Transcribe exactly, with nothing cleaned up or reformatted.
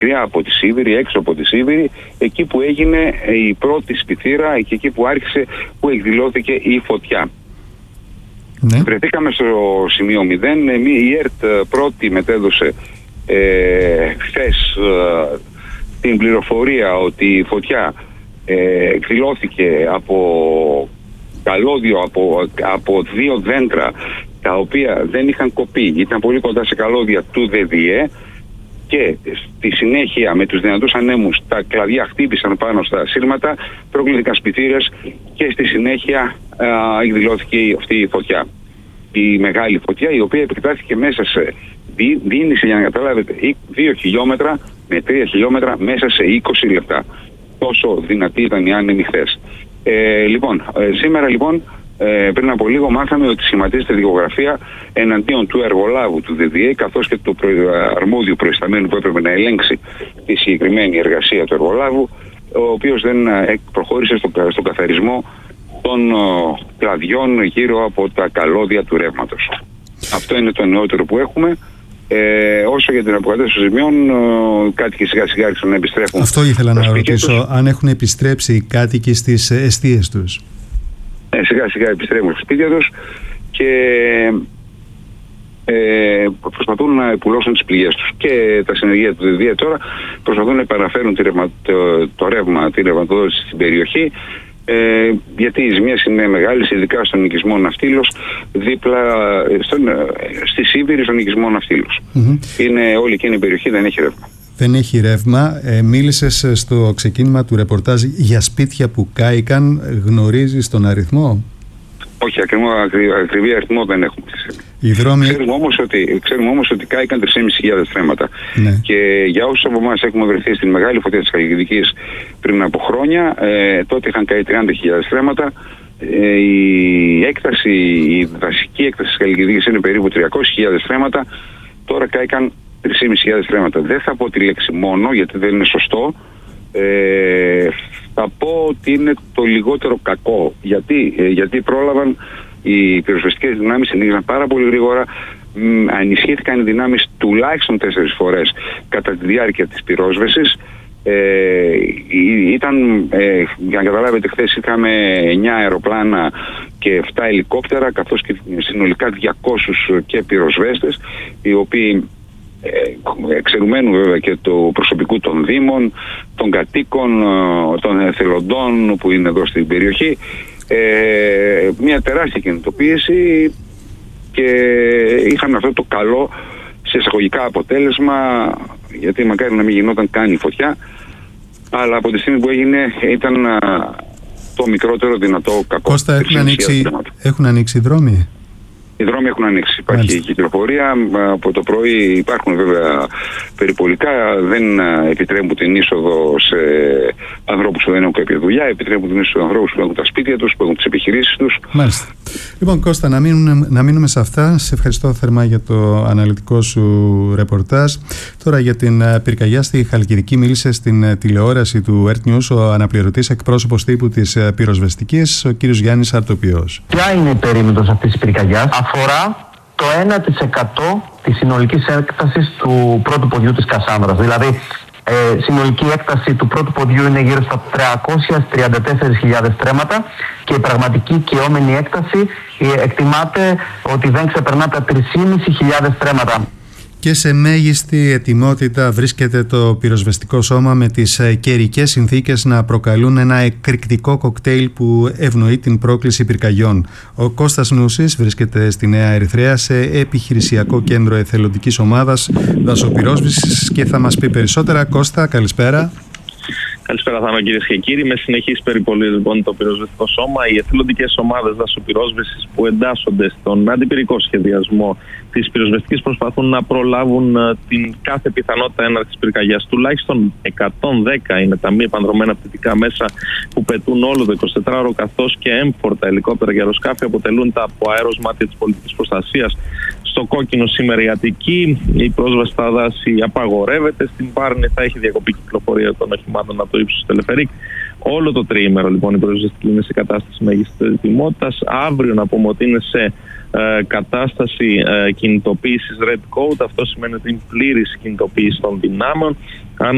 από τη Σίβηρη, έξω από τη Σίβηρη, εκεί που έγινε η πρώτη σπιθύρα και εκεί που άρχισε, που εκδηλώθηκε η φωτιά. Ναι. Βρεθήκαμε στο σημείο μηδέν. Η ΕΡΤ πρώτη μετέδωσε ε, χθες ε, την πληροφορία ότι η φωτιά ε, εκδηλώθηκε από καλώδιο, από, από δύο δέντρα τα οποία δεν είχαν κοπεί, ήταν πολύ κοντά σε καλώδια του ΔΔΕ, και στη συνέχεια με τους δυνατούς ανέμους τα κλαδιά χτύπησαν πάνω στα σύρματα, προκλήθηκαν σπιθύρες και στη συνέχεια α, εκδηλώθηκε αυτή η φωτιά. Η μεγάλη φωτιά, η οποία επεκτάθηκε μέσα σε, δίνησε, για να καταλάβετε, δύο χιλιόμετρα με τρία χιλιόμετρα μέσα σε είκοσι λεπτά. Τόσο δυνατή ήταν η άνεμη χθες. Ε, λοιπόν, ε, σήμερα λοιπόν, ε, πριν από λίγο μάθαμε ότι σχηματίζεται δικογραφία εναντίον του εργολάβου του ΔΔΕ, καθώς και του αρμόδιου προϊσταμένου που έπρεπε να ελέγξει τη συγκεκριμένη εργασία του εργολάβου, ο οποίος δεν προχώρησε στο, στο καθαρισμό των ο, κλαδιών γύρω από τα καλώδια του ρεύματος. Αυτό είναι το νεότερο που έχουμε. Ε, όσο για την αποκατάσταση των ζημιών, οι κάτοικοι σιγά σιγά άρχισαν να επιστρέφουν. Αυτό ήθελα να ρωτήσω, τους. αν έχουν επιστρέψει οι κάτοικοι στις εστίες τους. Ε, σιγά σιγά επιστρέφουν στα σπίτια τους και ε, προσπαθούν να επουλώσουν τις πληγές τους. Και τα συνεργεία του ΔΔΕ τώρα προσπαθούν να επαναφέρουν τη ρευμα, το, το ρεύμα, τη ρευματοδότηση στην περιοχή. Ε, γιατί οι ζημιές είναι μεγάλες, ειδικά στον οικισμό Ναυτίλος, δίπλα στον, στη Σίβηρη, στον οικισμό Ναυτίλος. Mm-hmm. Είναι όλη εκείνη η περιοχή, δεν έχει ρεύμα. Δεν έχει ρεύμα. Ε, μίλησες στο ξεκίνημα του ρεπορτάζ για σπίτια που κάηκαν. Γνωρίζεις τον αριθμό? Όχι, ακριβή, ακριβή αριθμό δεν έχουμε. Οι δρόμοι... Ξέρουμε όμως ότι, ξέρουμε όμως ότι κάηκαν τρεις χιλιάδες πεντακόσια στρέμματα. Ναι. Και για όσους από εμάς έχουμε βρεθεί στην μεγάλη φωτιά της Χαλκιδικής πριν από χρόνια, ε, τότε είχαν καεί τριάντα χιλιάδες στρέμματα. Ε, η έκταση, η δασική έκταση της Χαλκιδικής είναι περίπου τριακόσιες χιλιάδες στρέμματα. Τώρα κάηκαν τρεις χιλιάδες πεντακόσια στρέμματα. Δεν θα πω τη λέξη μόνο, γιατί δεν είναι σωστό. Ε, θα πω ότι είναι το λιγότερο κακό. Γιατί, ε, γιατί πρόλαβαν οι πυροσβεστικές δυνάμεις, συνήθισαν πάρα πολύ γρήγορα, ενισχύθηκαν οι δυνάμεις τουλάχιστον τέσσερις φορές κατά τη διάρκεια της πυρόσβεσης. Ε, ήταν, ε, για να καταλάβετε, χθες είχαμε εννιά αεροπλάνα και επτά ελικόπτερα, καθώς και συνολικά διακόσιους και πυροσβέστες, οι οποίοι εξαιρουμένου βέβαια και του προσωπικού των δήμων, των κατοίκων, των εθελοντών που είναι εδώ στην περιοχή, ε, μια τεράστια κινητοποίηση, και είχαμε αυτό το καλό σε εισαγωγικά αποτέλεσμα, γιατί μακάρι να μην γινόταν καν η φωτιά, αλλά από τη στιγμή που έγινε ήταν το μικρότερο δυνατό κακό. Κώστα, έχουν ανοίξει, έχουν ανοίξει δρόμοι? Οι δρόμοι έχουν ανοίξει. Υπάρχει Μάλιστα. κυκλοφορία. Από το πρωί υπάρχουν βέβαια περιπολικά. Δεν επιτρέπουν την είσοδο σε ανθρώπους που δεν έχουν κάποια δουλειά. Επιτρέπουν την είσοδο σε ανθρώπους που έχουν τα σπίτια τους, που έχουν τις επιχειρήσεις τους. Μάλιστα. Λοιπόν, Κώστα, να μείνουμε, να μείνουμε σε αυτά. Σε ευχαριστώ θερμά για το αναλυτικό σου ρεπορτάζ. Τώρα για την πυρκαγιά στη Χαλκιδική μίλησε στην τηλεόραση του Earth News ο αναπληρωτής εκπρόσωπος τύπου της πυροσβεστικής, ο κ. Γιάννης Αρτοπιός. Ποια είναι η περίμετρος αυτής της πυρκαγιάς? Αφορά το ένα τοις εκατό της συνολικής έκτασης του πρώτου ποδιού της Κασάνδρας. Δηλαδή, ε, συνολική έκταση του πρώτου ποδιού είναι γύρω στα τριακόσιες τριάντα τέσσερις χιλιάδες στρέμματα και η πραγματική καιόμενη έκταση ε, εκτιμάται ότι δεν ξεπερνά τα τρεις χιλιάδες πεντακόσια στρέμματα. Και σε μέγιστη ετοιμότητα βρίσκεται το πυροσβεστικό σώμα, με τις καιρικές συνθήκες να προκαλούν ένα εκρηκτικό κοκτέιλ που ευνοεί την πρόκληση πυρκαγιών. Ο Κώστας Νούσης βρίσκεται στη Νέα Ερυθρέα σε επιχειρησιακό κέντρο εθελοντικής ομάδας δασοπυρόσβεσης και θα μας πει περισσότερα. Κώστα, καλησπέρα. Καλησπέρα, Θάνο, κυρίες και κύριοι. Με συνεχείς περιπολίες, λοιπόν, το πυροσβεστικό σώμα, οι εθελοντικές ομάδες δασοπυρόσβεσης που εντάσσονται στον αντιπυρικό σχεδιασμό της πυροσβεστικής προσπαθούν να προλάβουν την κάθε πιθανότητα έναρξης πυρκαγιάς. Τουλάχιστον εκατόν δέκα είναι τα μη επανδρομένα πτυτικά μέσα που πετούν όλο το εικοσιτετράωρο, καθώς και έμφορτα ελικόπτερα και αεροσκάφη αποτελούν τα αποαέροσμάτια της πολιτικής προστασίας. Στο κόκκινο σήμερα η Αττική, η πρόσβαση στα δάση απαγορεύεται. Στην Πάρνη θα έχει διακοπή κυκλοφορία των οχημάτων από το ύψος του Τελεφερίκ. Όλο το τριήμερο, λοιπόν, η πυροσβεστική είναι σε κατάσταση μέγιστης ετοιμότητας. Αύριο να πούμε ότι είναι σε ε, κατάσταση ε, κινητοποίησης Red Code. Αυτό σημαίνει ότι είναι πλήρης κινητοποίηση των δυνάμεων. Αν